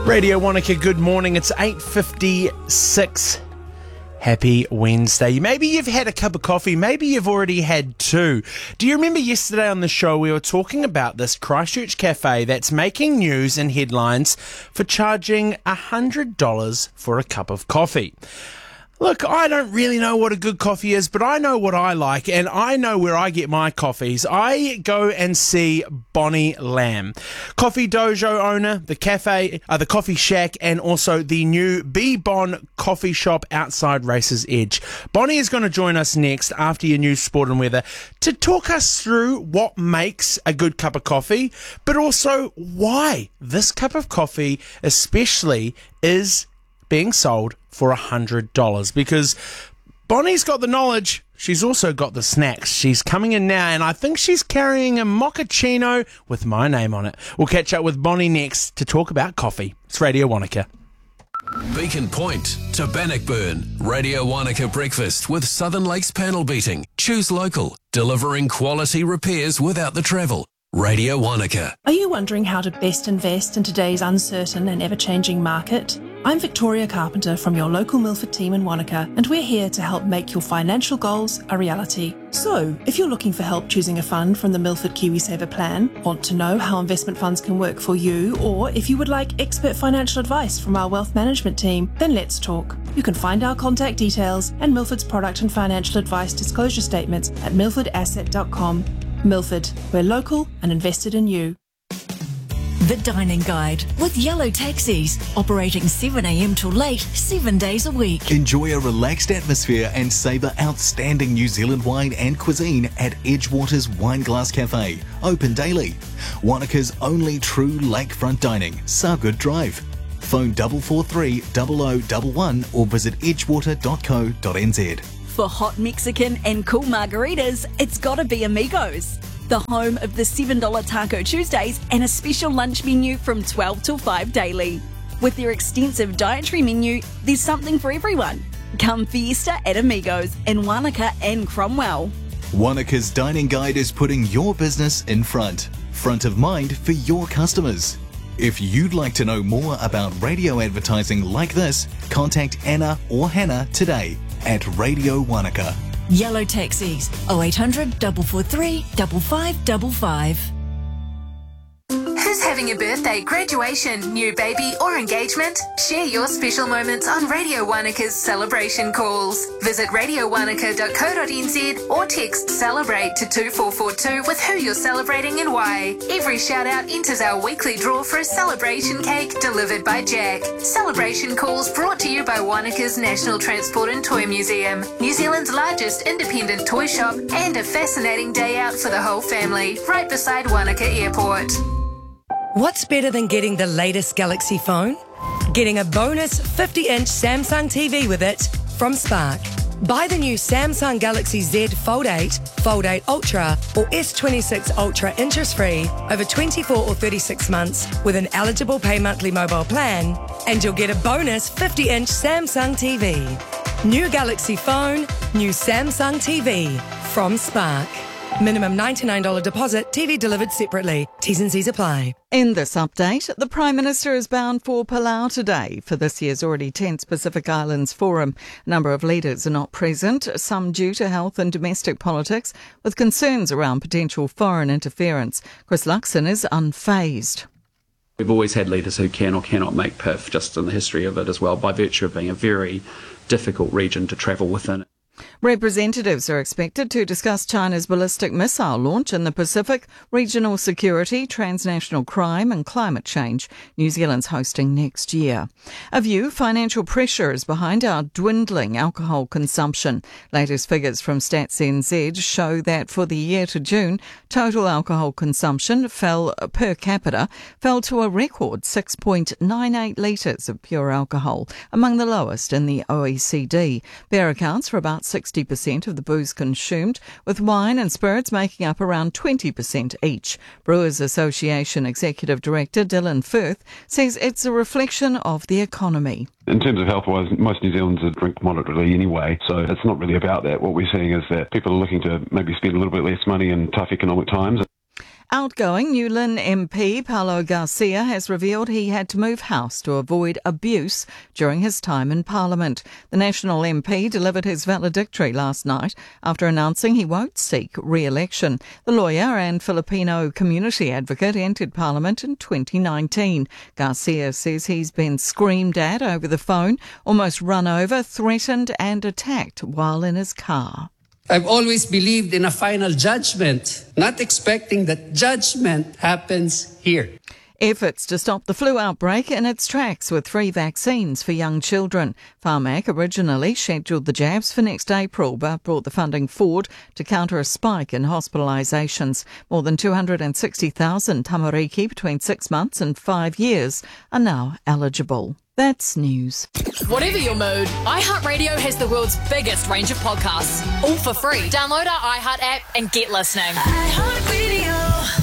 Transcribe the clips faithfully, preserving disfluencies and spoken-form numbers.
Radio Wanaka, good morning. It's eight fifty-six. Happy Wednesday. Maybe you've had a cup of coffee. Maybe you've already had two. Do you remember yesterday on the show we were talking about this Christchurch cafe that's making news and headlines for charging one hundred dollars for a cup of coffee? Look, I don't really know what a good coffee is, but I know what I like, and I know where I get my coffees. I go and see Bonnie Lamb, Coffee Dojo owner, the cafe, uh, the coffee shack, and also the new B-Bon coffee shop outside Races Edge. Bonnie is going to join us next after your news, sport and weather to talk us through what makes a good cup of coffee, but also why this cup of coffee especially is being sold for one hundred dollars, because Bonnie's got the knowledge, she's also got the snacks. She's coming in now, and I think she's carrying a mochaccino with my name on it. We'll catch up with Bonnie next to talk about coffee. It's Radio Wanaka. Beacon Point to Bannockburn. Radio Wanaka Breakfast with Southern Lakes Panel Beating. Choose local, delivering quality repairs without the travel. Radio Wanaka. Are you wondering how to best invest in today's uncertain and ever-changing market? I'm Victoria Carpenter from your local Milford team in Wanaka, and we're here to help make your financial goals a reality. So, if you're looking for help choosing a fund from the Milford KiwiSaver plan, want to know how investment funds can work for you, or if you would like expert financial advice from our wealth management team, then let's talk. You can find our contact details and Milford's product and financial advice disclosure statements at milford asset dot com. Milford, we're local and invested in you. The Dining Guide with Yellow Taxis, operating seven a m till late, seven days a week. Enjoy a relaxed atmosphere and savour outstanding New Zealand wine and cuisine at Edgewater's Wineglass Cafe, open daily. Wanaka's only true lakefront dining, Sargood Drive. Phone four four three, zero zero one one or visit edgewater dot co dot n z. For hot Mexican and cool margaritas, it's gotta be Amigos, the home of the seven dollar Taco Tuesdays and a special lunch menu from twelve till five daily. With their extensive dietary menu, there's something for everyone. Come fiesta at Amigos in Wanaka and Cromwell. Wanaka's Dining Guide is putting your business in front, front of mind for your customers. If you'd like to know more about radio advertising like this, contact Anna or Hannah today at Radio Wanaka. Yellow Taxis, oh eight hundred, four four three, five five five five. Who's having a birthday, graduation, new baby or engagement? Share your special moments on Radio Wanaka's celebration calls. Visit radio wanaka dot co dot n z or text CELEBRATE to two four four two with who you're celebrating and why. Every shout out enters our weekly draw for a celebration cake delivered by Jack. Celebration calls brought to you by Wanaka's National Transport and Toy Museum, New Zealand's largest independent toy shop, and a fascinating day out for the whole family, right beside Wanaka Airport. What's better than getting the latest Galaxy phone? Getting a bonus fifty inch Samsung T V with it from Spark. Buy the new Samsung Galaxy Z Fold eight, Fold eight Ultra or S twenty-six Ultra interest-free over twenty-four or thirty-six months with an eligible pay monthly mobile plan, and you'll get a bonus fifty inch Samsung T V. New Galaxy phone, new Samsung T V from Spark. Minimum ninety-nine dollars deposit, T V delivered separately. T's and C's apply. In this update, the Prime Minister is bound for Palau today for this year's already tense Pacific Islands Forum. A number of leaders are not present, some due to health and domestic politics, with concerns around potential foreign interference. Chris Luxon is unfazed. We've always had leaders who can or cannot make P I F, just in the history of it as well, by virtue of being a very difficult region to travel within. Representatives are expected to discuss China's ballistic missile launch in the Pacific, regional security, transnational crime and climate change. New Zealand's hosting next year. A view, financial pressure is behind our dwindling alcohol consumption. Latest figures from Stats N Z show that for the year to June, total alcohol consumption fell per capita, fell to a record six point nine eight litres of pure alcohol, among the lowest in the O E C D. Bear accounts for about sixty percent of the booze consumed, with wine and spirits making up around twenty percent each. Brewers Association Executive Director Dylan Firth says it's a reflection of the economy. In terms of health-wise, most New Zealanders drink moderately anyway, so it's not really about that. What we're seeing is that people are looking to maybe spend a little bit less money in tough economic times. Outgoing New Lynn M P Paulo Garcia has revealed he had to move house to avoid abuse during his time in Parliament. The National M P delivered his valedictory last night after announcing he won't seek re-election. The lawyer and Filipino community advocate entered Parliament in twenty nineteen. Garcia says he's been screamed at over the phone, almost run over, threatened and attacked while in his car. I've always believed in a final judgment, not expecting that judgment happens here. Efforts to stop the flu outbreak in its tracks with free vaccines for young children. Pharmac originally scheduled the jabs for next April but brought the funding forward to counter a spike in hospitalisations. More than two hundred sixty thousand tamariki between six months and five years are now eligible. That's news. Whatever your mood, iHeartRadio has the world's biggest range of podcasts, all for free. Download our iHeart app and get listening. iHeartRadio.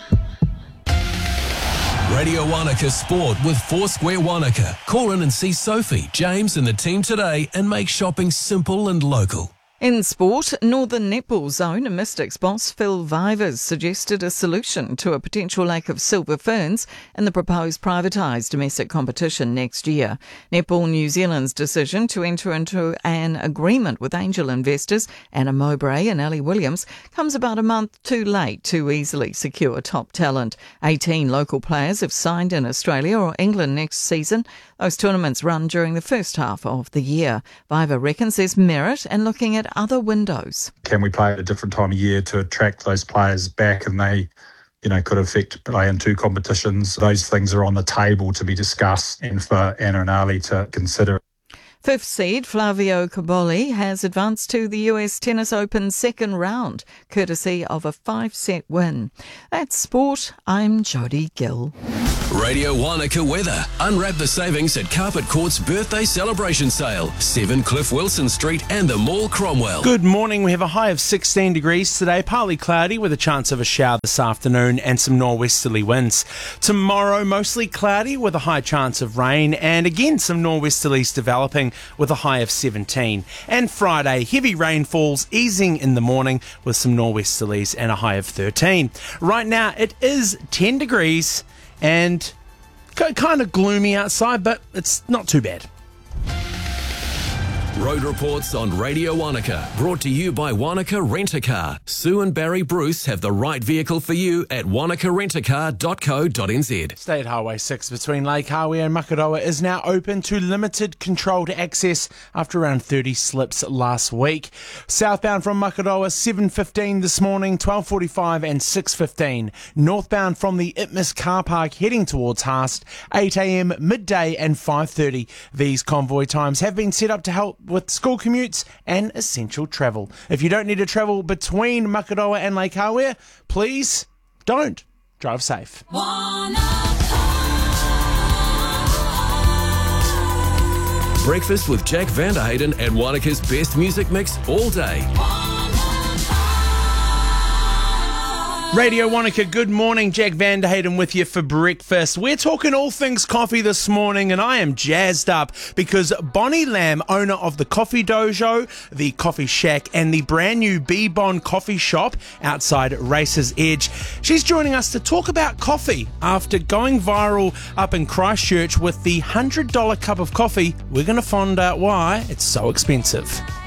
Radio Wanaka Sport with Foursquare Wanaka. Call in and see Sophie, James and the team today and make shopping simple and local. In sport, Northern Netball's own and Mystics boss Phil Vivers suggested a solution to a potential lack of silver ferns in the proposed privatised domestic competition next year. Netball New Zealand's decision to enter into an agreement with angel investors Anna Mowbray and Ellie Williams comes about a month too late to easily secure top talent. eighteen local players have signed in Australia or England next season. Those tournaments run during the first half of the year. Viver reckons there's merit in looking at other windows. Can we play at a different time of year to attract those players back, and they, you know, could affect play in two competitions? Those things are on the table to be discussed and for Anna and Ali to consider. Fifth seed Flavio Cobolli has advanced to the U S Tennis Open second round, courtesy of a five-set win. That's sport. I'm Jodie Gill. Radio Wanaka weather. Unwrap the savings at Carpet Court's birthday celebration sale. seven Cliff Wilson Street and the Mall Cromwell. Good morning. We have a high of sixteen degrees today, partly cloudy with a chance of a shower this afternoon and some norwesterly winds. Tomorrow, mostly cloudy with a high chance of rain and again some norwesterlies developing with a high of seventeen. And Friday, heavy rainfalls easing in the morning with some norwesterlies and a high of thirteen. Right now, it is ten degrees and kind of gloomy outside, but it's not too bad. Road reports on Radio Wanaka, brought to you by Wanaka Rent-A-Car. Sue and Barry Bruce have the right vehicle for you at wanaka rent a car dot co dot n z. State Highway six between Lake Hawea and Makaroa is now open to limited controlled access after around thirty slips last week. Southbound from Makaroa, seven fifteen this morning, twelve forty-five and six fifteen. Northbound from the Itmas car park heading towards Haast, eight a m, midday and five thirty. These convoy times have been set up to help with school commutes and essential travel. If you don't need to travel between Makaroa and Lake Hawea, please don't. Drive safe. Breakfast with Jack Vanderhayden and Wanaka's best music mix all day. Radio Wanaka, good morning. Jack Vanderhayden with you for breakfast. We're talking all things coffee this morning, and I am jazzed up because Bonnie Lamb, owner of the Coffee Dojo, the Coffee Shack, and the brand new B-Bon Coffee Shop outside Racer's Edge, she's joining us to talk about coffee after going viral up in Christchurch with the one hundred dollars cup of coffee. We're going to find out why it's so expensive.